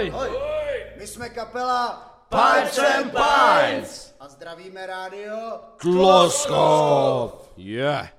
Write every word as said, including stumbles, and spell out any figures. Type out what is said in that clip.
Ahoj. Ahoj. My jsme kapela Pipes and Pints. a zdravíme rádio Tloskov. Yeah.